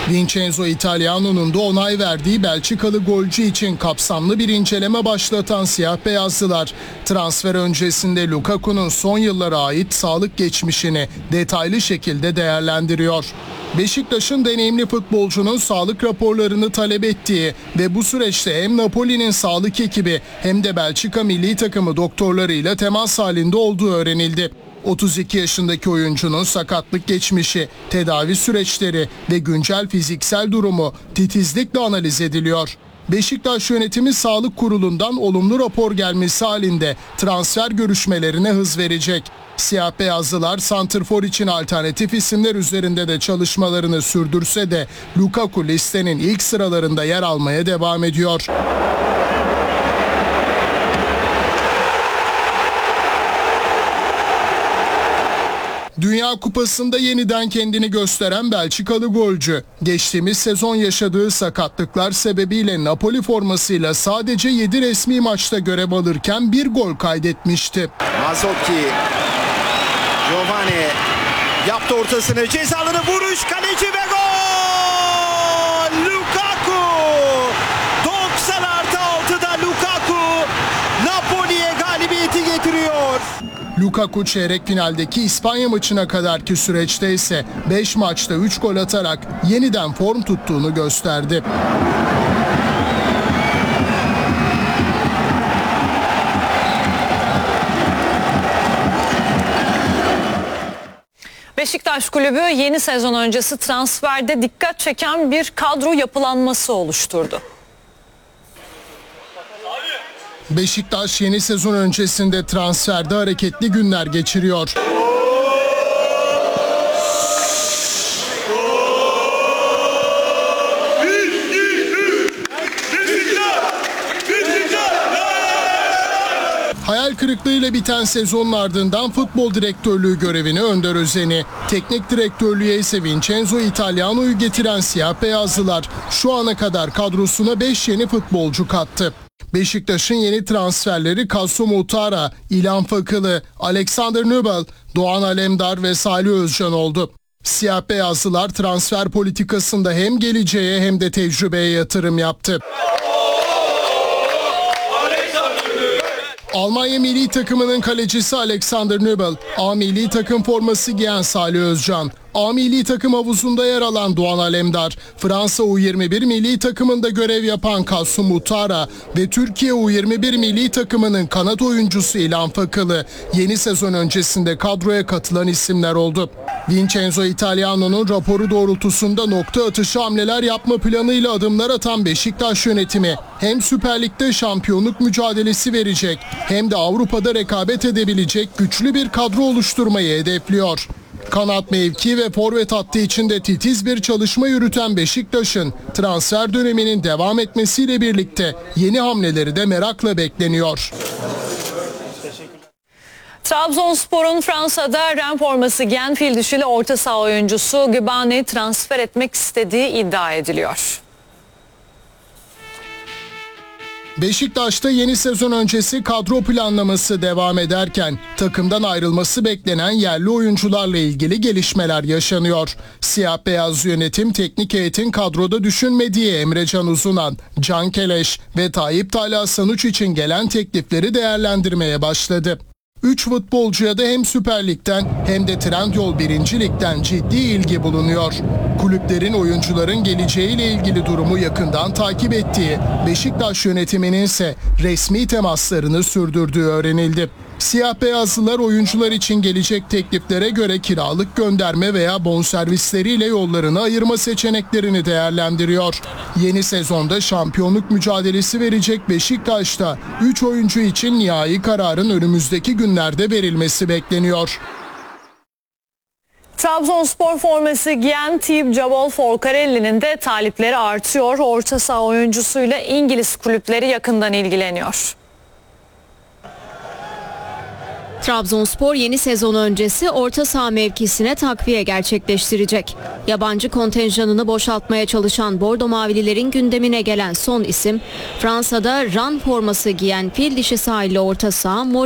Vincenzo Italiano'nun da onay verdiği Belçikalı golcü için kapsamlı bir inceleme başlatan siyah beyazlılar, transfer öncesinde Lukaku'nun son yıllara ait sağlık geçmişini detaylı şekilde değerlendiriyor. Beşiktaş'ın deneyimli futbolcunun sağlık raporlarını talep ettiği ve bu süreçte hem Napoli'nin sağlık ekibi hem de Belçika milli takımı doktorlarıyla temas halinde olduğu öğrenildi. 32 yaşındaki oyuncunun sakatlık geçmişi, tedavi süreçleri ve güncel fiziksel durumu titizlikle analiz ediliyor. Beşiktaş yönetimi Sağlık Kurulu'ndan olumlu rapor gelmesi halinde transfer görüşmelerine hız verecek. Siyah beyazlılar santrfor için alternatif isimler üzerinde de çalışmalarını sürdürse de Lukaku listenin ilk sıralarında yer almaya devam ediyor. Dünya Kupası'nda yeniden kendini gösteren Belçikalı golcü, geçtiğimiz sezon yaşadığı sakatlıklar sebebiyle Napoli formasıyla sadece 7 resmi maçta görev alırken bir gol kaydetmişti. Mazzocchi, Giovanni yaptı ortasını, cezalarına vuruş, kaleci ve gol! Lukaku! 90+6'da Lukaku Napoli'ye galibiyeti getiriyor. Lukaku çeyrek finaldeki İspanya maçına kadarki süreçte ise 5 maçta 3 gol atarak yeniden form tuttuğunu gösterdi. Beşiktaş Kulübü yeni sezon öncesi transferde dikkat çeken bir kadro yapılanması oluşturdu. Beşiktaş yeni sezon öncesinde transferde hareketli günler geçiriyor. Hayal kırıklığıyla biten sezonun ardından futbol direktörlüğü görevini Önder Özen'i, teknik direktörlüğe ise Vincenzo Italiano'yu getiren siyah beyazlılar şu ana kadar kadrosuna 5 yeni futbolcu kattı. Beşiktaş'ın yeni transferleri Kasım Utara, İlhan Fakılı, Alexander Nübel, Doğan Alemdar ve Salih Özcan oldu. Siyah beyazlılar transfer politikasında hem geleceğe hem de tecrübeye yatırım yaptı. Almanya milli takımının kalecisi Alexander Nübel, A milli takım forması giyen Salih Özcan, A milli takım havuzunda yer alan Doğan Alemdar, Fransa U21 milli takımında görev yapan Kasım Utara ve Türkiye U21 milli takımının kanat oyuncusu İlhan Fakılı yeni sezon öncesinde kadroya katılan isimler oldu. Vincenzo Italiano'nun raporu doğrultusunda nokta atışı hamleler yapma planıyla adımlar atan Beşiktaş yönetimi hem Süper Lig'de şampiyonluk mücadelesi verecek hem de Avrupa'da rekabet edebilecek güçlü bir kadro oluşturmayı hedefliyor. Kanat mevki ve forvet hattı içinde titiz bir çalışma yürüten Beşiktaş'ın transfer döneminin devam etmesiyle birlikte yeni hamleleri de merakla bekleniyor. Trabzonspor'un Fransa'da Rennes forması giyen fil dişili orta saha oyuncusu Güban'ı transfer etmek istediği iddia ediliyor. Beşiktaş'ta yeni sezon öncesi kadro planlaması devam ederken takımdan ayrılması beklenen yerli oyuncularla ilgili gelişmeler yaşanıyor. Siyah beyaz yönetim teknik heyetin kadroda düşünmediği Emre Can Uzunan, Can Keleş ve Tayyip Talha Sanuç için gelen teklifleri değerlendirmeye başladı. 3 futbolcuya da hem Süper Lig'den hem de Trendyol 1. Lig'den ciddi ilgi bulunuyor. Kulüplerin oyuncuların geleceğiyle ilgili durumu yakından takip ettiği, Beşiktaş yönetiminin ise resmi temaslarını sürdürdüğü öğrenildi. Siyah beyazlılar oyuncular için gelecek tekliflere göre kiralık gönderme veya bonservisleriyle yollarını ayırma seçeneklerini değerlendiriyor. Yeni sezonda şampiyonluk mücadelesi verecek Beşiktaş'ta 3 oyuncu için nihai kararın önümüzdeki günlerde verilmesi bekleniyor. Trabzonspor forması giyen Tib Cabol Forcarelli'nin de talipleri artıyor. Orta saha oyuncusuyla İngiliz kulüpleri yakından ilgileniyor. Trabzonspor yeni sezon öncesi orta saha mevkisine takviye gerçekleştirecek. Yabancı kontenjanını boşaltmaya çalışan Bordo Mavililerin gündemine gelen son isim, Fransa'da Rennes forması giyen fil dişi sahilli orta saha